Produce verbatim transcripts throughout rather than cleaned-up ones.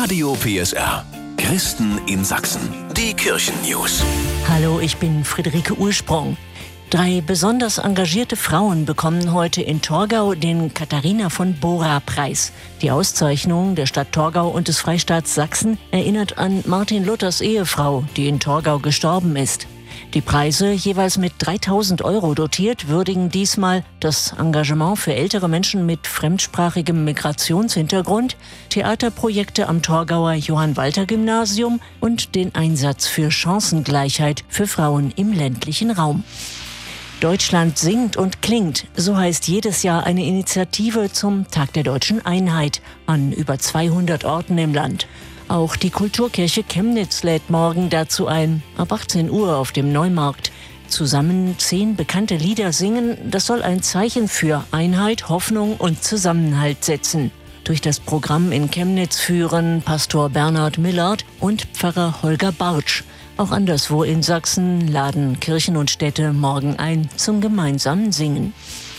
Radio P S R. Christen in Sachsen. Die Kirchennews. Hallo, ich bin Friederike Ursprung. Drei besonders engagierte Frauen bekommen heute in Torgau den Katharina von Bora-Preis. Die Auszeichnung der Stadt Torgau und des Freistaats Sachsen erinnert an Martin Luthers Ehefrau, die in Torgau gestorben ist. Die Preise, jeweils mit dreitausend Euro dotiert, würdigen diesmal das Engagement für ältere Menschen mit fremdsprachigem Migrationshintergrund, Theaterprojekte am Torgauer Johann-Walter-Gymnasium und den Einsatz für Chancengleichheit für Frauen im ländlichen Raum. Deutschland singt und klingt, so heißt jedes Jahr eine Initiative zum Tag der deutschen Einheit an über zweihundert Orten im Land. Auch die Kulturkirche Chemnitz lädt morgen dazu ein, ab achtzehn Uhr auf dem Neumarkt. Zusammen zehn bekannte Lieder singen, das soll ein Zeichen für Einheit, Hoffnung und Zusammenhalt setzen. Durch das Programm in Chemnitz führen Pastor Bernhard Millard und Pfarrer Holger Bartsch. Auch anderswo in Sachsen laden Kirchen und Städte morgen ein zum gemeinsamen Singen.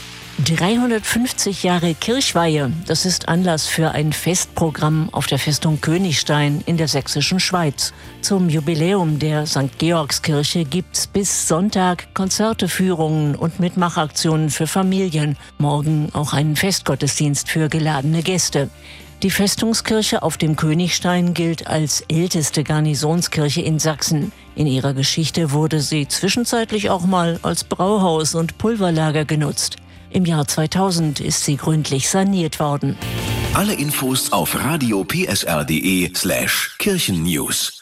dreihundertfünfzig Jahre Kirchweihe, das ist Anlass für ein Festprogramm auf der Festung Königstein in der sächsischen Schweiz. Zum Jubiläum der Sankt Georgskirche gibt's bis Sonntag Konzerte, Führungen und Mitmachaktionen für Familien. Morgen auch einen Festgottesdienst für geladene Gäste. Die Festungskirche auf dem Königstein gilt als älteste Garnisonskirche in Sachsen. In ihrer Geschichte wurde sie zwischenzeitlich auch mal als Brauhaus und Pulverlager genutzt. Im Jahr zweitausend ist sie gründlich saniert worden. Alle Infos auf radio p s r punkt d e slash Kirchennews.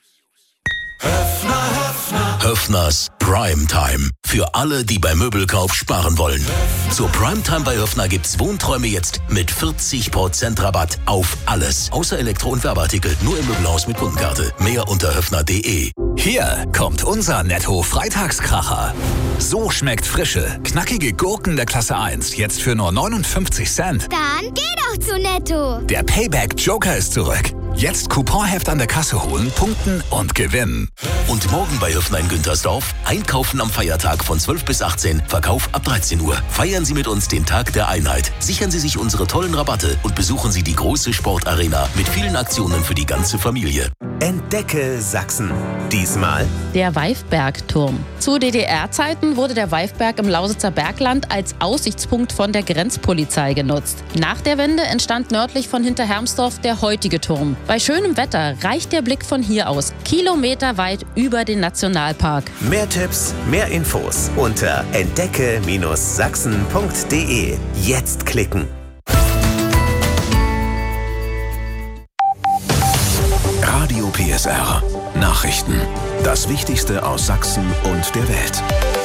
Höffner, Höffner. Höffners Primetime. Für alle, die beim Möbelkauf sparen wollen. Zur Primetime bei Höffner gibt's Wohnträume jetzt mit vierzig Prozent Rabatt auf alles. Außer Elektro- und Werbeartikel. Nur im Möbelhaus mit Kundenkarte. Mehr unter höffner punkt de. Hier kommt unser Netto-Freitagskracher. So schmeckt frische, knackige Gurken der Klasse eins. Jetzt für nur neunundfünfzig Cent. Dann geh doch zu Netto. Der Payback-Joker ist zurück. Jetzt Couponheft an der Kasse holen, punkten und gewinnen. Und morgen bei Höffner in Güntersdorf. Einkaufen am Feiertag von zwölf bis achtzehn, Verkauf ab dreizehn Uhr. Feiern Sie mit uns den Tag der Einheit. Sichern Sie sich unsere tollen Rabatte und besuchen Sie die große Sportarena mit vielen Aktionen für die ganze Familie. Entdecke Sachsen. Diesmal der Weifbergturm. Zu D D R-Zeiten wurde der Weifberg im Lausitzer Bergland als Aussichtspunkt von der Grenzpolizei genutzt. Nach der Wende entstand nördlich von Hinterhermsdorf der heutige Turm. Bei schönem Wetter reicht der Blick von hier aus kilometerweit über den Nationalpark. Mehr Tipps, mehr Infos unter entdecke Sachsen punkt de. Jetzt klicken. Radio P S R. Nachrichten. Das Wichtigste aus Sachsen und der Welt.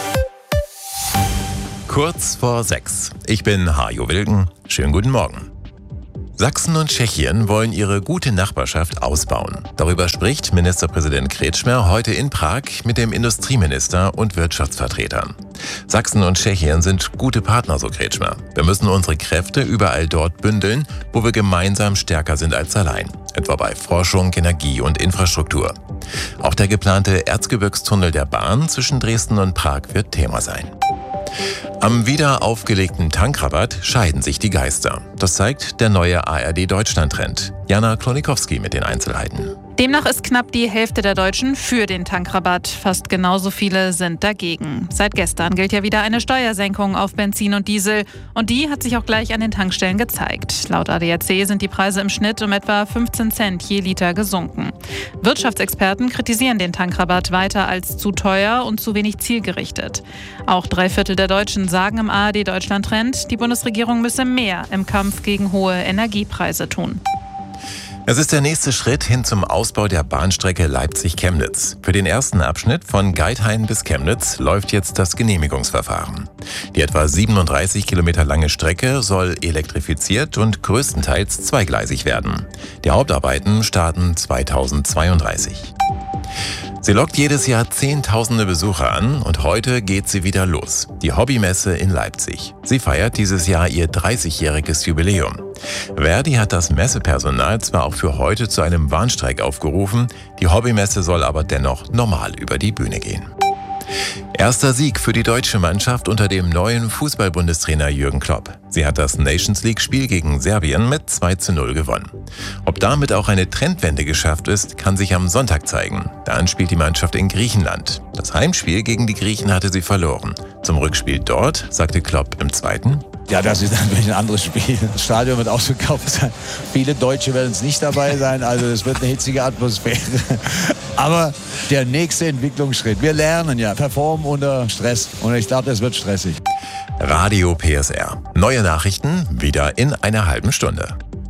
Kurz vor sechs. Ich bin Hajo Wilken. Schönen guten Morgen. Sachsen und Tschechien wollen ihre gute Nachbarschaft ausbauen. Darüber spricht Ministerpräsident Kretschmer heute in Prag mit dem Industrieminister und Wirtschaftsvertretern. Sachsen und Tschechien sind gute Partner, so Kretschmer. Wir müssen unsere Kräfte überall dort bündeln, wo wir gemeinsam stärker sind als allein. Etwa bei Forschung, Energie und Infrastruktur. Auch der geplante Erzgebirgstunnel der Bahn zwischen Dresden und Prag wird Thema sein. Am wieder aufgelegten Tankrabatt scheiden sich die Geister. Das zeigt der neue A R D-Deutschland-Trend. Jana Klonikowski mit den Einzelheiten. Demnach ist knapp die Hälfte der Deutschen für den Tankrabatt. Fast genauso viele sind dagegen. Seit gestern gilt ja wieder eine Steuersenkung auf Benzin und Diesel. Und die hat sich auch gleich an den Tankstellen gezeigt. Laut A D A C sind die Preise im Schnitt um etwa fünfzehn Cent je Liter gesunken. Wirtschaftsexperten kritisieren den Tankrabatt weiter als zu teuer und zu wenig zielgerichtet. Auch drei Viertel der Deutschen sagen im A R D-Deutschland-Trend, die Bundesregierung müsse mehr im Kampf gegen hohe Energiepreise tun. Es ist der nächste Schritt hin zum Ausbau der Bahnstrecke Leipzig-Chemnitz. Für den ersten Abschnitt von Geithain bis Chemnitz läuft jetzt das Genehmigungsverfahren. Die etwa siebenunddreißig Kilometer lange Strecke soll elektrifiziert und größtenteils zweigleisig werden. Die Hauptarbeiten starten zweitausendzweiunddreißig. Sie lockt jedes Jahr Zehntausende Besucher an und heute geht sie wieder los. Die Hobbymesse in Leipzig. Sie feiert dieses Jahr ihr dreißigjähriges Jubiläum. Verdi hat das Messepersonal zwar auch für heute zu einem Warnstreik aufgerufen, die Hobbymesse soll aber dennoch normal über die Bühne gehen. Erster Sieg für die deutsche Mannschaft unter dem neuen Fußball-Bundestrainer Jürgen Klopp. Sie hat das Nations-League-Spiel gegen Serbien mit zwei zu null gewonnen. Ob damit auch eine Trendwende geschafft ist, kann sich am Sonntag zeigen. Dann spielt die Mannschaft in Griechenland. Das Heimspiel gegen die Griechen hatte sie verloren. Zum Rückspiel dort sagte Klopp im zweiten: Ja, das ist natürlich ein anderes Spiel. Das Stadion wird ausverkauft sein. Viele Deutsche werden es nicht dabei sein, also es wird eine hitzige Atmosphäre. Aber der nächste Entwicklungsschritt. Wir lernen ja, performen unter Stress. Und ich glaube, das wird stressig. Radio P S R. Neue Nachrichten wieder in einer halben Stunde.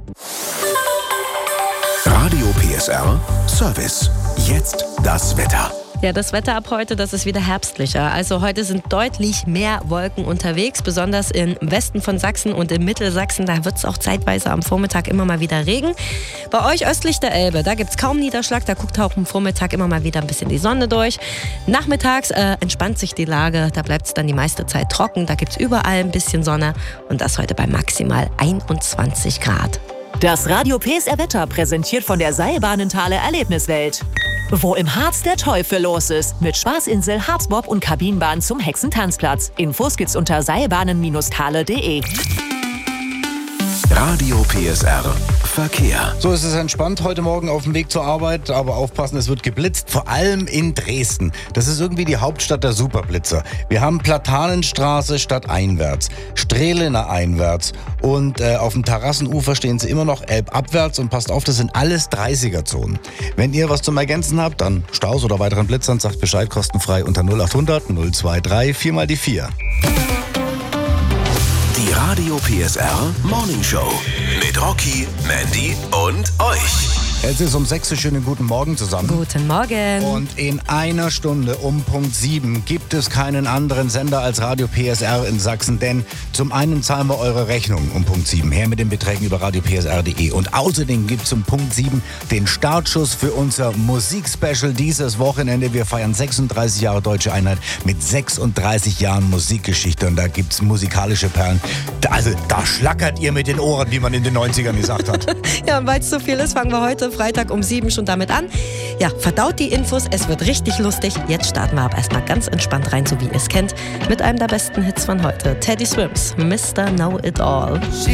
Radio P S R Service. Jetzt das Wetter. Ja, das Wetter ab heute, das ist wieder herbstlicher. Also heute sind deutlich mehr Wolken unterwegs, besonders im Westen von Sachsen und im Mittelsachsen. Da wird es auch zeitweise am Vormittag immer mal wieder Regen. Bei euch östlich der Elbe, da gibt es kaum Niederschlag. Da guckt auch am Vormittag immer mal wieder ein bisschen die Sonne durch. Nachmittags äh, entspannt sich die Lage. Da bleibt es dann die meiste Zeit trocken. Da gibt es überall ein bisschen Sonne. Und das heute bei maximal einundzwanzig Grad. Das Radio P S R Wetter präsentiert von der Seilbahnenthaler Erlebniswelt. Wo im Harz der Teufel los ist. Mit Spaßinsel, Harzbob und Kabinenbahn zum Hexentanzplatz. Infos gibt's unter seilbahnen Bindestrich thale punkt de. Radio P S R Verkehr. So ist es entspannt heute Morgen auf dem Weg zur Arbeit, aber aufpassen, es wird geblitzt, vor allem in Dresden. Das ist irgendwie die Hauptstadt der Superblitzer. Wir haben Platanenstraße stadteinwärts, Strehlener einwärts und äh, auf dem Terrassenufer stehen sie immer noch elbabwärts und passt auf, das sind alles dreißiger-Zonen. Wenn ihr was zum Ergänzen habt, dann Staus oder weiteren Blitzern, sagt Bescheid, kostenfrei unter null achthundert null drei vier mal die vier. Die Radio P S R Morning Show mit Rocky, Mandy und euch. Es ist um sechs Uhr, schönen guten Morgen zusammen. Guten Morgen. Und in einer Stunde um Punkt sieben gibt es keinen anderen Sender als Radio P S R in Sachsen, denn zum einen zahlen wir eure Rechnung um Punkt sieben, her mit den Beträgen über radio p s r punkt de und außerdem gibt es um Punkt sieben den Startschuss für unser Musikspecial dieses Wochenende. Wir feiern sechsunddreißig Jahre Deutsche Einheit mit sechsunddreißig Jahren Musikgeschichte und da gibt es musikalische Perlen. Also da schlackert ihr mit den Ohren, wie man in den neunzigern gesagt hat. Ja, und weil es so viel ist, fangen wir heute Freitag um sieben schon damit an. Ja, verdaut die Infos, es wird richtig lustig. Jetzt starten wir aber erstmal ganz entspannt rein, so wie ihr es kennt, mit einem der besten Hits von heute. Teddy Swims, Mister Know It All.